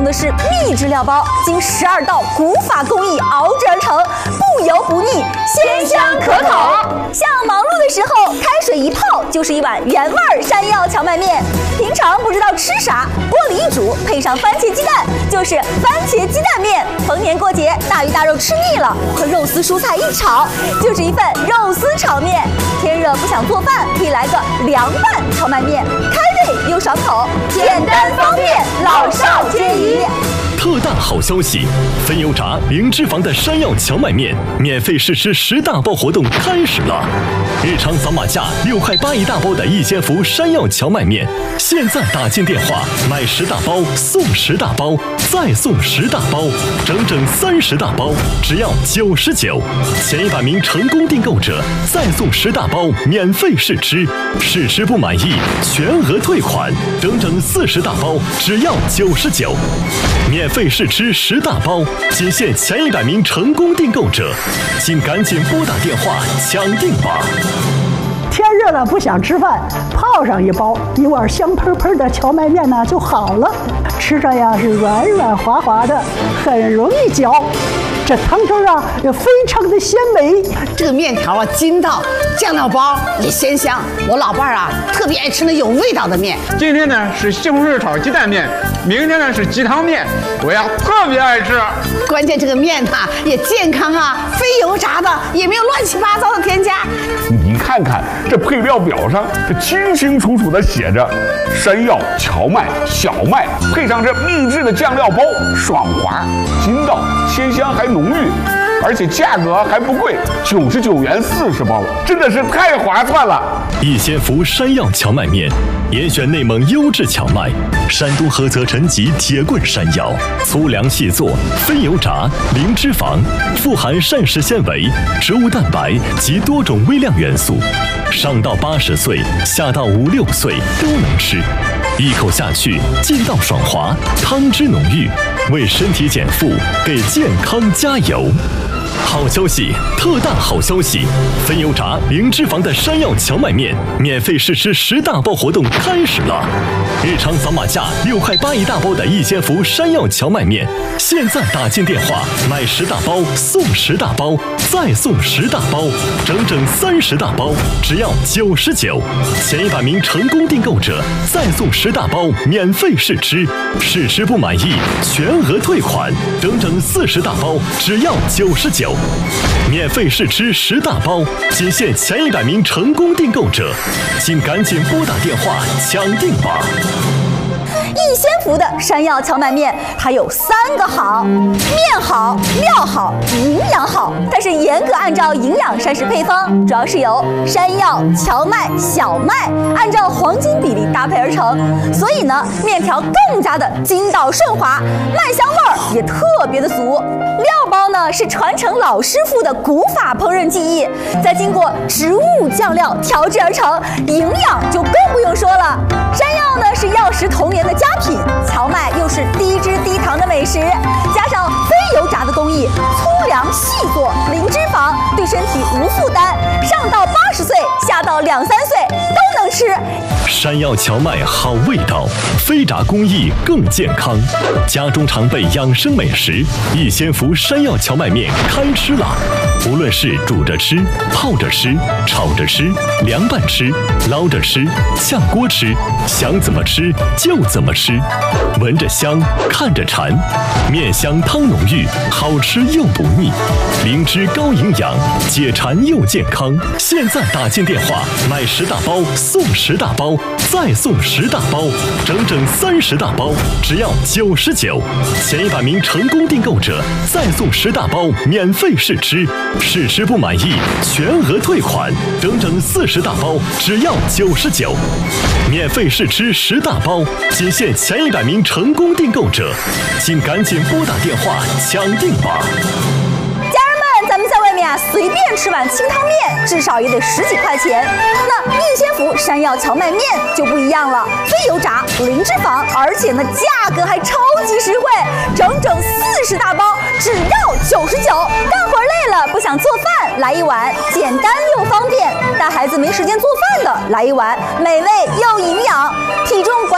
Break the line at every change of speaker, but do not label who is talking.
的是秘制料包，经12道古法工艺熬制而成，不油不腻，鲜香可口。像忙碌的时候，开水一泡就是一碗原味山药荞麦面。平常不知道吃啥，锅里一煮，配上番茄鸡蛋，就是番茄鸡蛋面。逢年过节，大鱼大肉吃腻了，和肉丝蔬菜一炒，就是一份肉丝炒面。天热不想做饭，可以来个凉拌荞麦面，开胃又爽口，简单方便，老少皆宜。
特大好消息！分油炸零脂肪的山药荞麦面免费试吃10大包活动开始了！日常扫码价6块8一大包的一千福山药荞麦面，现在打进电话买10大包送10大包，再送10大包，整整30大包，只要99。前100名成功订购者再送10大包免费试吃，试吃不满意全额退款，整整40大包，只要99。免费试吃10大包，仅限前100名成功订购者，请赶紧拨打电话抢订吧！
天热了不想吃饭，泡上一包，一碗香喷喷的荞麦面呢就好了，吃着呀是软软滑滑的，很容易嚼。这汤汁啊也非常的鲜美，
这个面条啊筋道，酱料包也鲜香。我老伴儿啊特别爱吃那有味道的面。
今天呢是西红柿炒鸡蛋面，明天呢是鸡汤面，我呀特别爱吃。
关键这个面它也健康啊，非油炸的，也没有乱七八糟的添加。
你看看这配料表上，这清清楚楚的写着山药、荞麦、小麦，配上这秘制的酱料包，爽滑、筋道、鲜香还浓郁，而且价格还不贵，99元40包，真的是太划算了。
一千福山药荞麦面，严选内蒙优质荞麦，山东菏泽陈集铁棍山药，粗粮细做，非油炸，零脂肪，富含膳食纤维、植物蛋白及多种微量元素，上到80岁，下到5、6岁都能吃。一口下去，劲道爽滑，汤汁浓郁，为身体减负，给健康加油。好消息，特大好消息！分油炸零脂肪的山药荞麦面免费试吃10大包活动开始了！日常扫码价6块8一大包的一千福山药荞麦面，现在打进电话买10大包送10大包，再送10大包，整整30大包，只要99。前100名成功订购者再送10大包免费试吃，试吃不满意全额退款，整整40大包，只要99。免费试吃10大包，仅限前100名成功订购者，请赶紧拨打电话抢订吧！
一千福的山药荞麦面，它有3个好：面好、料好、营养好。但是严格按照营养膳食配方，主要是由山药、荞麦、小麦按照黄金比例搭配而成，所以呢，面条更加的筋道顺滑，麦香味儿也特别的足。料包呢是传承老师傅的古法烹饪技艺，再经过植物酱料调制而成，营养就更不用说了。山药呢是药食同源的佳品，荞麦又是低脂低糖的美食，加上非油炸的工艺，粗粮细做，零脂肪，对身体无负担，上到80岁，下到2、3岁都能吃。
山药荞麦好味道，非炸工艺更健康，家中常备养生美食，一千福山药荞麦面开吃啦！无论是煮着吃、泡着吃、炒着吃、凉拌吃、捞着吃、炝锅吃，想怎么吃就怎么吃，闻着香，看着馋，面香汤浓郁，好吃又不腻，灵芝高营养，解馋又健康。现在打进电话买10大包送10大包，再送10大包，整整30大包，只要99。前100名成功订购者再送10大包免费试吃，试吃不满意全额退款，整整40大包，只要99。免费试吃10大包，仅限前100名成功订购者，请赶紧拨打电话抢订吧！
咱们在外面啊，随便吃碗清汤面，至少也得10几块钱。那一千福山药荞麦面就不一样了，非油炸，零脂肪，而且呢价格还超级实惠，整整40大包，只要99。干活累了不想做饭，来一碗简单又方便；带孩子没时间做饭的，来一碗美味又营养。体重管